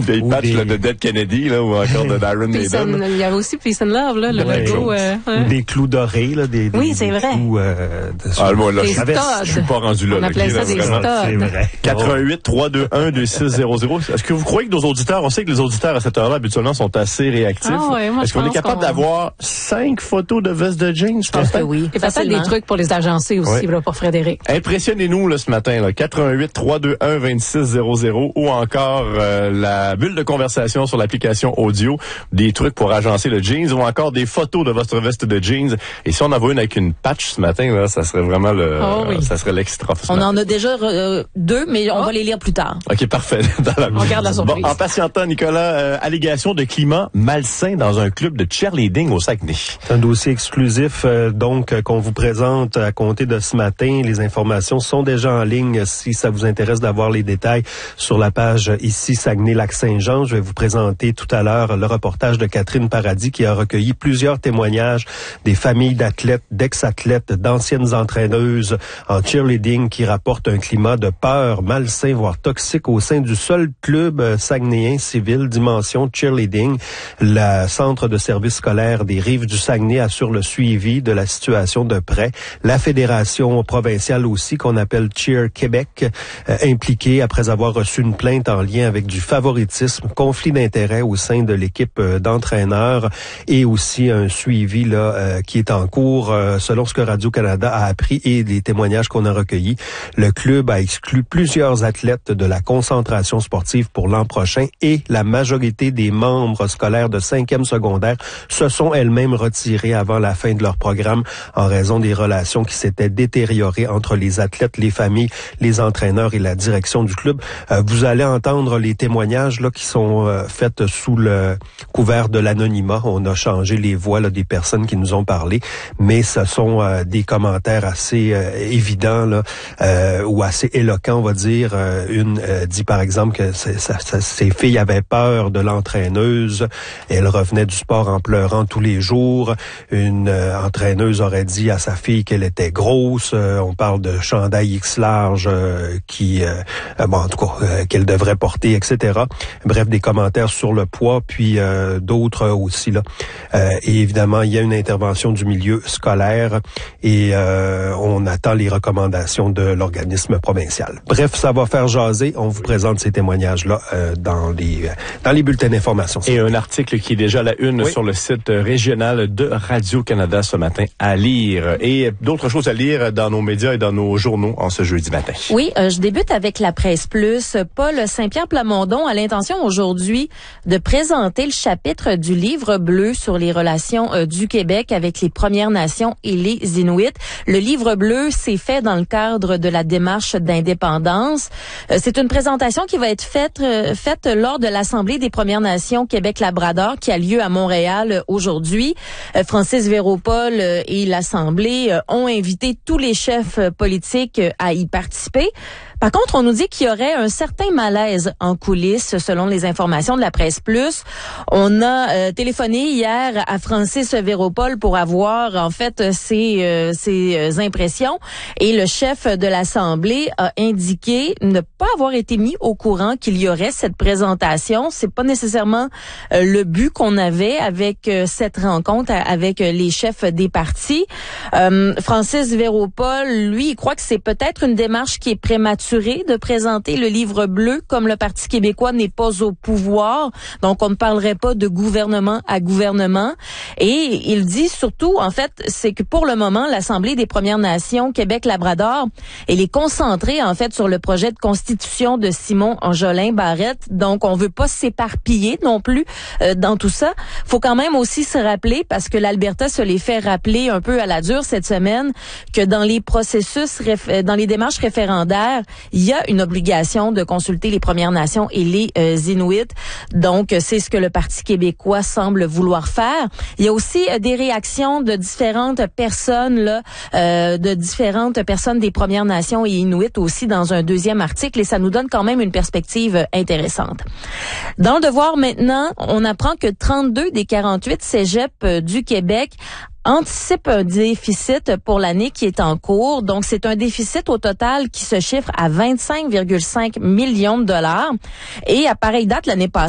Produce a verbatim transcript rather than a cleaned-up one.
vieille patch des... là, de Dead Kennedy là, ou encore de Iron Maiden. Il y avait aussi Peace and Love, là, le ouais, logo. Euh, ouais. Des clous dorés, là, des, des, oui, c'est des vrai. clous... Euh, de... Ah, moi, là, des je, je suis pas rendu là. On là, appelait ça là, des vraiment. C'est vrai. quatre-vingt-huit trois deux un deux six zéro zéro. Est-ce que vous croyez que nos auditeurs, on sait que les auditeurs à cette heure-là, habituellement, sont assez réactifs. Ah ouais, moi, Est-ce qu'on est capable qu'on... d'avoir cinq photos de vestes de jeans? Je pense que oui. Et peut-être des trucs pour les agencer aussi, oui. là, pour Frédéric. Impressionnez-nous, là, ce matin, là. quatre-vingt-huit trois deux un deux six zéro zéro ou encore, euh, la bulle de conversation sur l'application audio, des trucs pour agencer le jeans ou encore des photos de votre veste de jeans. Et si on en voit une avec une patch ce matin, là, ça serait vraiment le, oh, oui. euh, ça serait l'extra. On matin. En a déjà euh, deux, mais on oh. va les lire plus tard. OK, parfait. Dans la... On garde la surprise. Bon, en patientant, Nicolas, euh, allégation de climat malsain dans un club de cheerleading au Saguenay. C'est un dossier exclusif, euh, donc, euh, qu'on vous présente à compter de ce matin. Les informations sont déjà en ligne. Si ça vous intéresse d'avoir les détails sur la page ici, Saguenay-Lac-Saint-Jean, je vais vous présenter tout à l'heure le reportage de Catherine Paradis qui a recueilli plusieurs témoignages des familles d'athlètes, d'ex-athlètes, d'anciennes entraîneuses en cheerleading qui rapportent un climat de peur, malsain, voire toxique au sein du seul club euh, saguenéen civil Dimension Cheerleading. Le centre de service scolaire des Rives du Saguenay assure le suivi de la situation de près. La fédération provinciale aussi, qu'on appelle Cheer Québec, euh, impliquée après avoir reçu une plainte en lien avec du favoritisme, conflit d'intérêts au sein de l'équipe euh, d'entraîneurs et aussi un suivi là euh, qui est en cours euh, selon ce que Radio-Canada a appris et les témoignages qu'on a recueillis. Le club a exclu plusieurs athlètes de la concentration sportive pour l'an prochain et la majorité des membres scolaires de cinquième secondaire se sont elles-mêmes retirés avant la fin de leur programme en raison des relations qui s'étaient détériorées entre les athlètes, les familles, les entraîneurs et la direction du club. Euh, vous allez entendre les témoignages là qui sont euh, faits sous le couvert de l'anonymat. On a changé les voix là, des personnes qui nous ont parlé, mais ce sont euh, des commentaires assez euh, évidents là, euh, ou assez éloquents, on va dire. Euh, une euh, dit par exemple que c'est, ça, ça, ses filles avaient peur de l'entraîneuse. Elle revenait du sport en pleurant tous les jours. Une euh, entraîneuse aurait dit à sa fille qu'elle était grosse. Euh, on parle de chandail X large euh, qui, euh, bon, en tout cas, euh, qu'elle devrait porter, et cetera. Bref, des commentaires sur le poids, puis euh, d'autres aussi là. Euh, et évidemment, il y a une intervention du milieu scolaire et euh, on attend les recommandations de l'organisme provincial. Bref, ça va faire jaser. On vous présente ces témoignages-là euh, dans les dans les bulletins d'information. Et un article qui est déjà à la une oui. sur le site régional de Radio-Canada ce matin à lire. Et d'autres choses à lire dans nos médias et dans nos journaux en ce jeudi matin. Oui, euh, je débute avec la Presse Plus. Paul Saint-Pierre Plamondon a l'intention aujourd'hui de présenter le chapitre du livre bleu sur les relations euh, du Québec avec les Premières Nations et les Inuits. Le livre bleu, c'est fait dans le cadre de la démarche d'indépendance. Euh, c'est une présentation qui va être faite euh, faite lors de l'Assemblée des Premières Nations Québec-Labrador qui a lieu à Montréal euh, aujourd'hui. Euh, Francis Véropol euh, et l'Assemblée euh, ont invité tous les chefs euh, politiques euh, à y participer. Par contre, on nous dit qu'il y aurait un certain malaise en coulisses, selon les informations de la Presse Plus. On a euh, téléphoné hier à Francis Véropol pour avoir, en fait, ses, euh, ses impressions. Et le chef de l'Assemblée a indiqué ne pas avoir été mis au courant qu'il y aurait cette présentation. C'est pas nécessairement euh, le but qu'on avait avec euh, cette rencontre avec euh, les chefs des partis. Euh, Francis Véropol, lui, il croit que c'est peut-être une démarche qui est prématurée de présenter le livre bleu comme le Parti québécois n'est pas au pouvoir. Donc, on ne parlerait pas de gouvernement à gouvernement. Et il dit surtout, en fait, c'est que pour le moment, l'Assemblée des Premières Nations Québec-Labrador, elle est concentrée, en fait, sur le projet de constitution de Simon Jolin Barrette. Donc, on veut pas s'éparpiller non plus euh, dans tout ça. Faut quand même aussi se rappeler, parce que l'Alberta se les fait rappeler un peu à la dure cette semaine, que dans les processus, réf- dans les démarches référendaires, il y a une obligation de consulter les Premières Nations et les euh, Inuits. Donc, c'est ce que le Parti québécois semble vouloir faire. Il y a aussi euh, des réactions de différentes personnes, là, euh, de différentes personnes des Premières Nations et Inuits aussi dans un deuxième article, et ça nous donne quand même une perspective euh, intéressante. Dans le Devoir maintenant, on apprend que trente-deux des quarante-huit cégeps euh, du Québec anticipe un déficit pour l'année qui est en cours. Donc, c'est un déficit au total qui se chiffre à vingt-cinq virgule cinq millions de dollars. Et à pareille date, l'année passée,